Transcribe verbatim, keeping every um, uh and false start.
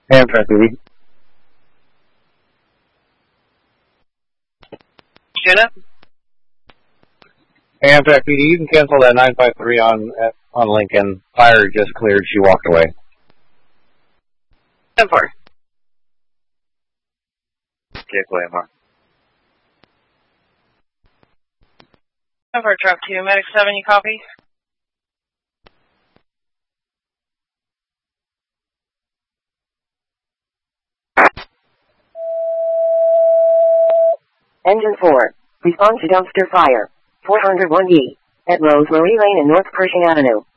Amtrak P D. Jenna? Amtrak P D, you can cancel that nine five three on on Lincoln. Fire just cleared. She walked away. ten four. Jake Lamar. ten four, truck two, medic seven, you copy? Engine four, respond to dumpster fire. four oh one E, at Rosemary Lane and North Pershing Avenue.